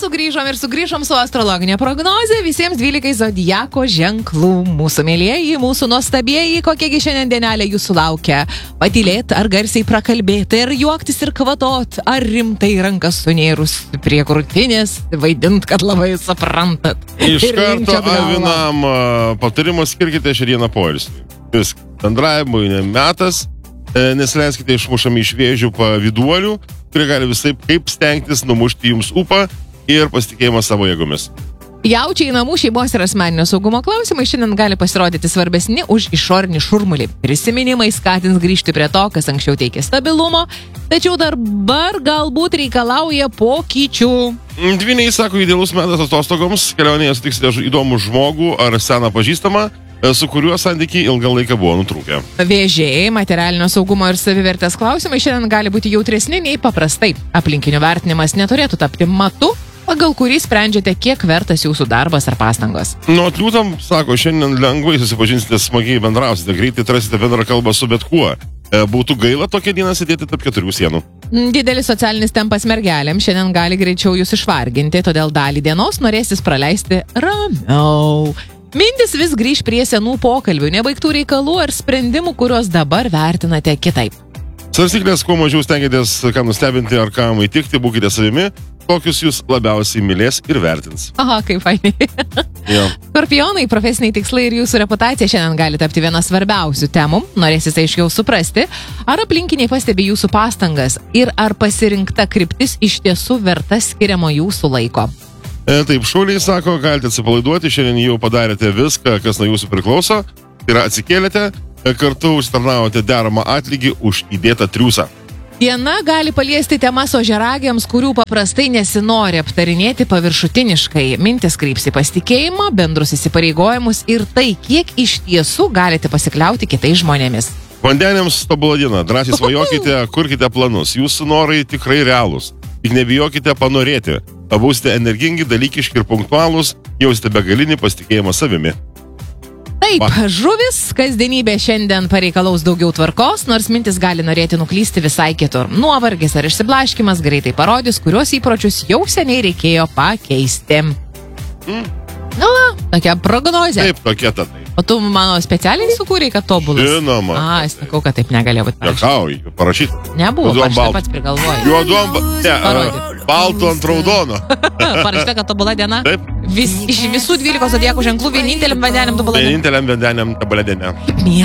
sugrįžom su astrologinė prognozė visiems 12 zodiako ženklų. Mūsų mėlieji, mūsų nuostabieji, kokiegi šiandien dienelė jūsų laukia. Patylėt ar garsiai prakalbėti, ar juoktis ir kvatot, ar rimtai rankas sunėrus prie krūtinės, vaidint, kad labai suprantat. Iš karto avinam patarimus skirkite šią dieną poilsį. Vis bendravimui nemetas, nesileiskite išmušami iš vėžių paviduolių, kurie gali visaip kaip stengtis numušti jums ūpą ir pasitikėjimą savo jėgomis. Jaučiai namų, šeimos ir asmeninio saugumo klausimai šiandien gali pasirodyti svarbesni už išorinį šurmulį. Prisiminimai skatins grįžti prie to, kas anksčiau teikė stabilumo, tačiau dabar galbūt reikalauja pokyčių. Dvyniai sako, idealus metas atostogoms, kelionėje sutiksite įdomų žmogų ar seną pažįstamą, su kuriuo santykiai ilgą laiką buvo nutrūkę. Vėžiai, materialinio saugumo ir savivertės klausimai šiandien gali būti jautresni nei paprastai. Aplinkinių vertinimas neturėtų tapti matu, pagal kurį sprendžiate, kiek vertas jūsų darbas ar pastangos. Nuo liūtam, sako, šiandien lengvai susipažinsite, smagiai bendrausite, greitai atrasite bendrą kalbą su bet kuo. Būtų gaila tokią dieną sėdėti tarp 4 sienų. Didelis socialinis tempas mergelėm šiandien gali greičiau jūs išvarginti, todėl dalį dienos norėsis praleisti ramiau. Mintis vis grįž prie senų pokalbių, nebaigtų reikalų ar sprendimų, kuriuos dabar vertinate kitaip. Svarstyklės, kuo mažiau stengiatės, ką nustebinti ar kam įtikti, būkite savimi, kokius jūs labiausiai mylės ir vertins. Aha, kaip fainai. Ja. Skorpionai, profesiniai tikslai ir jūsų reputacija šiandien gali tapti viena svarbiausių temų. Norėsis aiškiau suprasti, ar aplinkiniai pastebi jūsų pastangas ir ar pasirinkta kryptis iš tiesų verta skiriamo jūsų laiko. Taip, šauliai sako, galite atsipalaiduoti, šiandien jau padarėte viską, kas nuo jūsų priklauso, tai yra atsikėlėte, kartu užsitarnavote deramą atlygį už įdėtą triūsą. Diena gali paliesti temas ožiaragiams, kurių paprastai nesinori aptarinėti paviršutiniškai. Mintis kryps į pasitikėjimą, bendrus įsipareigojimus ir tai, kiek iš tiesų galite pasikliauti kitais žmonėmis. Vandeniams tobula diena, drąsiai svajokite, kurkite planus, jūsų norai tikrai realūs. Tik nebijokite panorėti, būsite energingi, dalykiški ir punktualūs, jausite begalinį pasitikėjimą savimi. Taip, žuvis, kasdienybė šiandien pareikalaus daugiau tvarkos, nors mintis gali norėti nuklysti visai kitur. Nuovargis ar išsiblaškimas greitai parodys, kuriuos įpročius jau seniai reikėjo pakeisti. Na, tokia prognozė. Taip, tokia ta tai. O tu mano specialiai sukūrei, kad tobulas? Žinoma. Aš sakau, kad taip negalėjo būti parašyta. Nekau, parašyta. Nebuvo, aš taip pats prigalvoju. Juodom, baltu ant raudono. Parašyta, kad tobula diena? Taip. Iš visų 12 zodiako ženklų vieninteliam vandeniam tobula diena. Vieninteliam vandeniam tobula diena.